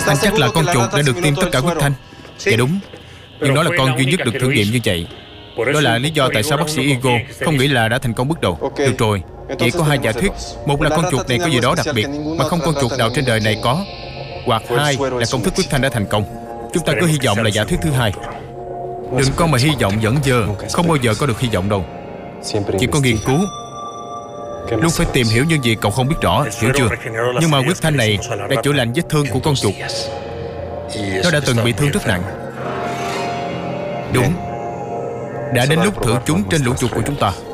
Anh chắc là con chuột đã được tiêm tất cả huyết thanh. Dạ đúng. Nhưng nó là con duy nhất được thử nghiệm như vậy. Đó là lý do tại sao bác sĩ Igo không nghĩ là đã thành công bước đầu. Được rồi, chỉ có hai giả thuyết. Một là con chuột này có gì đó đặc biệt mà không con chuột nào trên đời này có. Hoặc hai là công thức huyết thanh đã thành công. Chúng ta cứ hy vọng là giả thuyết thứ hai. Đừng có mà hy vọng dẫn dơ. Không bao giờ có được hy vọng đâu. Chỉ có nghiên cứu. Luôn phải tìm hiểu những gì cậu không biết rõ, hiểu chưa? Nhưng mà huyết thanh này đã chữa lành vết thương của con chuột. Nó đã từng bị thương rất nặng. Đúng. Đã đến lúc thử chúng trên lũ chuột của chúng ta.